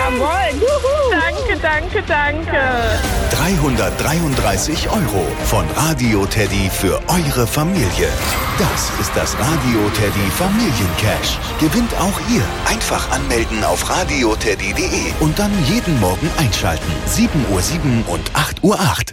Jawohl. Juhu. Danke, danke. 333 € von Radio Teddy für eure Familie. Das ist das Radio Teddy Familiencash. Gewinnt auch ihr. Einfach anmelden auf radioteddy.de und dann jeden Morgen einschalten. 7:07 und 8:08 Uhr.